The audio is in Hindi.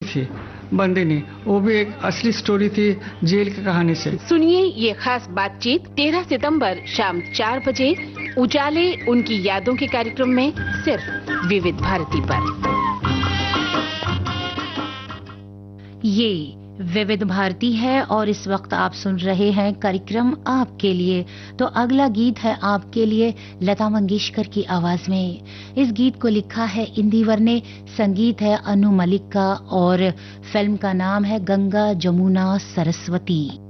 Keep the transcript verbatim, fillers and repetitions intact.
थी बंदिनी, वो भी एक असली स्टोरी थी जेल की कहानी से। सुनिए ये खास बातचीत तेरह सितंबर शाम चार बजे उजाले उनकी यादों के कार्यक्रम में, सिर्फ विविध भारती पर। ये विविध भारती है और इस वक्त आप सुन रहे हैं कार्यक्रम आपके लिए। तो अगला गीत है आपके लिए लता मंगेशकर की आवाज में। इस गीत को लिखा है इंदिवर ने, संगीत है अनु मलिक का और फिल्म का नाम है गंगा जमुना सरस्वती।